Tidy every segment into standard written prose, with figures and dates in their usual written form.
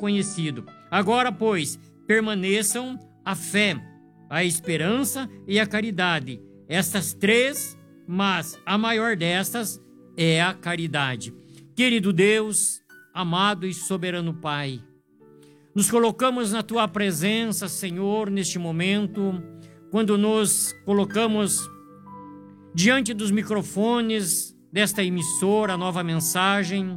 conhecido. Agora, pois, permaneçam a fé, a esperança e a caridade. Estas três, mas a maior destas é a caridade. Querido Deus, amado e soberano Pai, nos colocamos na Tua presença, Senhor, neste momento, quando nos colocamos diante dos microfones desta emissora, Nova Mensagem.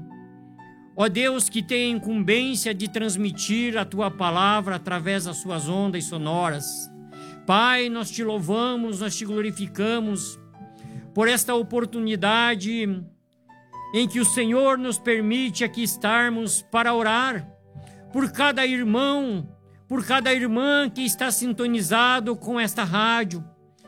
Ó Deus, que tem a incumbência de transmitir a Tua palavra através das suas ondas sonoras. Pai, nós Te louvamos, nós Te glorificamos por esta oportunidade em que o Senhor nos permite aqui estarmos para orar por cada irmão, por cada irmã que está sintonizado com esta rádio.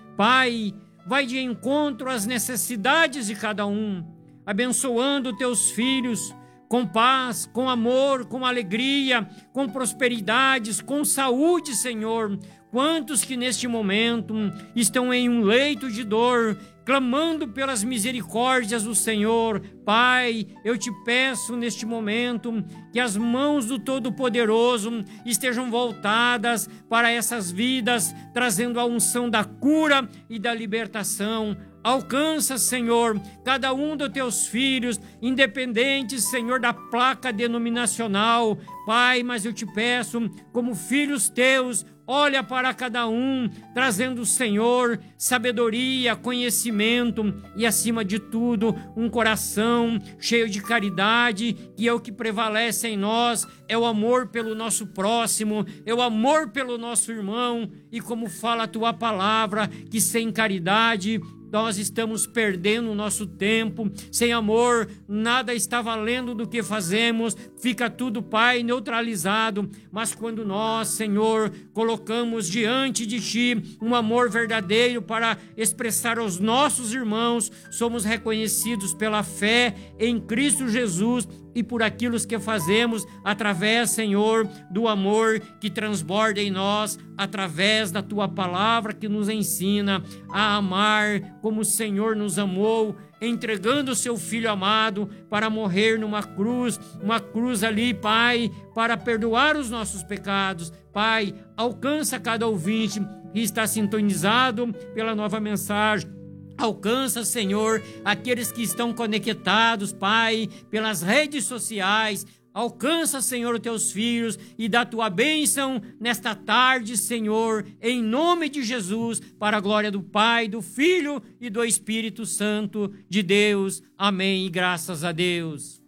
Pai, vai de encontro às necessidades de cada um, abençoando Teus filhos com paz, com amor, com alegria, com prosperidades, com saúde, Senhor. Quantos que neste momento estão em um leito de dor, clamando pelas misericórdias do Senhor. Pai, eu te peço neste momento que as mãos do Todo-Poderoso estejam voltadas para essas vidas, trazendo a unção da cura e da libertação. Alcança, Senhor, cada um dos Teus filhos, independente, Senhor, da placa denominacional. Pai, mas eu te peço, como filhos Teus, olha para cada um, trazendo, Senhor, sabedoria, conhecimento e, acima de tudo, um coração cheio de caridade, que é o que prevalece em nós, é o amor pelo nosso próximo, é o amor pelo nosso irmão. E como fala a Tua palavra, que sem caridade nós estamos perdendo o nosso tempo, sem amor, nada está valendo do que fazemos, fica tudo, Pai, neutralizado. Mas quando nós, Senhor, colocamos diante de Ti um amor verdadeiro para expressar aos nossos irmãos, somos reconhecidos pela fé em Cristo Jesus e por aquilo que fazemos através, Senhor, do amor que transborda em nós, através da Tua palavra que nos ensina a amar como o Senhor nos amou, entregando o Seu Filho amado para morrer numa cruz, uma cruz ali, Pai, para perdoar os nossos pecados. Pai, alcança cada ouvinte que está sintonizado pela Nova Mensagem. Alcança, Senhor, aqueles que estão conectados, Pai, pelas redes sociais. Alcança, Senhor, os Teus filhos e dá Tua bênção nesta tarde, Senhor, em nome de Jesus, para a glória do Pai, do Filho e do Espírito Santo de Deus. Amém e graças a Deus.